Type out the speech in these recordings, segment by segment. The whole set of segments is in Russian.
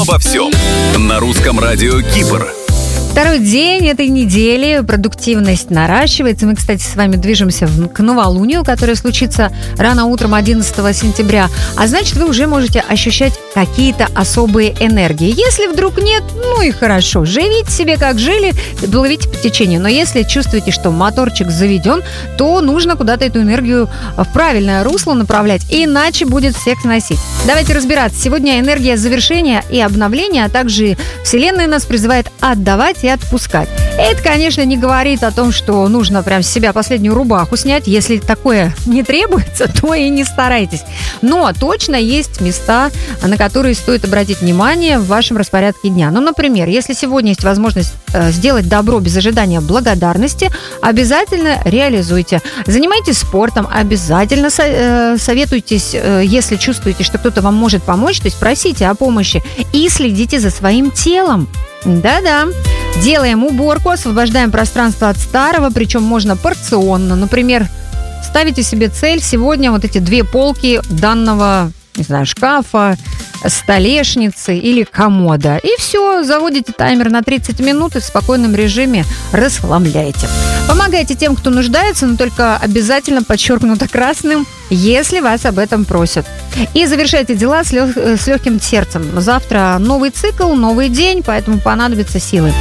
обо всем. На русском радио Кипр. Второй день этой недели, продуктивность наращивается. Мы, кстати, с вами движемся к новолунию, которое случится рано утром 11 сентября. А значит, вы уже можете ощущать какие-то особые энергии. Если вдруг нет, ну и хорошо. Живите себе как жили, плывите по течению. Но если чувствуете, что моторчик заведен, то нужно куда-то эту энергию в правильное русло направлять, иначе будет всех сносить. Давайте разбираться. Сегодня энергия завершения и обновления, а также Вселенная нас призывает отдавать и отпускать. Это, конечно, не говорит о том, что нужно прям с себя последнюю рубаху снять. Если такое не требуется, то и не старайтесь. Но точно есть места, на которые стоит обратить внимание в вашем распорядке дня. Ну, например, если сегодня есть возможность сделать добро без ожидания благодарности, обязательно реализуйте. Занимайтесь спортом, обязательно советуйтесь, если чувствуете, что кто-то вам может помочь, то есть просите о помощи и следите за своим телом. Да-да. Делаем уборку, освобождаем пространство от старого, причем можно порционно. Например, ставите себе цель сегодня вот эти 2 полки данного, не знаю, шкафа, столешницы или комода. И все, заводите таймер на 30 минут и в спокойном режиме расхламляете. Помогайте тем, кто нуждается, но только обязательно подчеркнуто красным, если вас об этом просят. И завершайте дела с легким сердцем. Завтра новый цикл, новый день, поэтому понадобятся силы.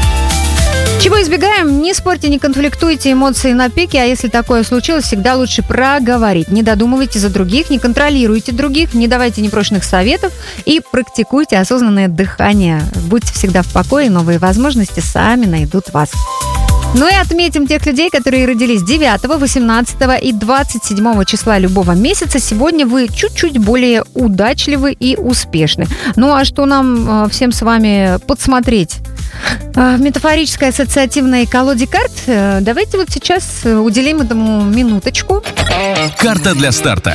Чего избегаем? Не спорьте, не конфликтуйте, эмоции на пике, а если такое случилось, всегда лучше проговорить. Не додумывайте за других, не контролируйте других, не давайте непрошенных советов и практикуйте осознанное дыхание. Будьте всегда в покое, новые возможности сами найдут вас. Ну и отметим тех людей, которые родились 9, 18 и 27 числа любого месяца. Сегодня вы чуть-чуть более удачливы и успешны. Ну а что нам всем с вами подсмотреть в метафорической ассоциативной колоде карт? Давайте вот сейчас уделим этому минуточку. Карта для старта.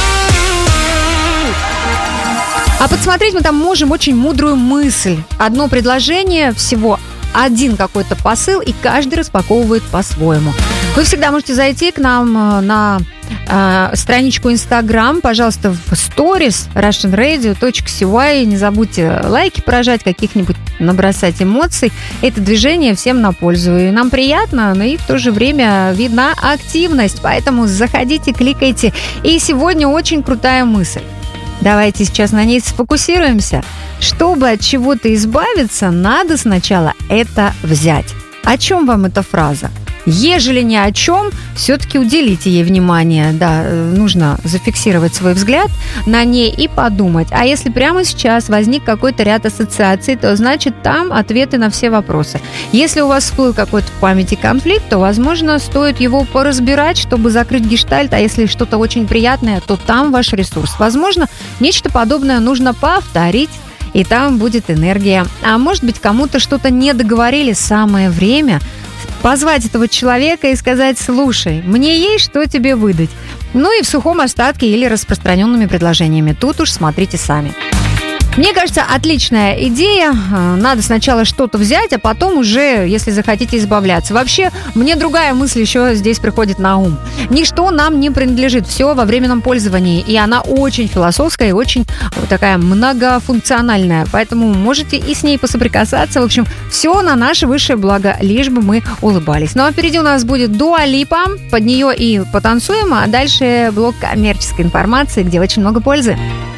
А подсмотреть мы там можем очень мудрую мысль. Одно предложение, всего один какой-то посыл, и каждый распаковывает по-своему. Вы всегда можете зайти к нам на страничку Instagram, пожалуйста, в Stories russianradio.cy. Не забудьте лайки поражать, каких-нибудь набросать эмоций. Это движение всем на пользу. И нам приятно, но и в то же время видна активность. Поэтому заходите, кликайте. И сегодня очень крутая мысль. Давайте сейчас на ней сфокусируемся. Чтобы от чего-то избавиться, надо сначала это взять. О чем вам эта фраза? Ежели ни о чем, все-таки уделите ей внимание. Да, нужно зафиксировать свой взгляд на ней и подумать. А если прямо сейчас возник какой-то ряд ассоциаций, то значит там ответы на все вопросы. Если у вас всплыл какой-то в памяти конфликт, то, возможно, стоит его поразбирать, чтобы закрыть гештальт. А если что-то очень приятное, то там ваш ресурс. Возможно, нечто подобное нужно повторить, и там будет энергия. А может быть, кому-то что-то не договорили, самое время позвать этого человека и сказать: слушай, мне есть что тебе выдать. Ну и в сухом остатке или распространенными предложениями. Тут уж смотрите сами. Мне кажется, отличная идея. Надо сначала что-то взять, а потом уже, если захотите, избавляться. Вообще, мне другая мысль еще здесь приходит на ум. Ничто нам не принадлежит, все во временном пользовании. И она очень философская и очень такая многофункциональная. Поэтому можете и с ней посоприкасаться. В общем, все на наше высшее благо, лишь бы мы улыбались. Ну а впереди у нас будет Дуа Липа. Под нее и потанцуем, а дальше блок коммерческой информации, где очень много пользы.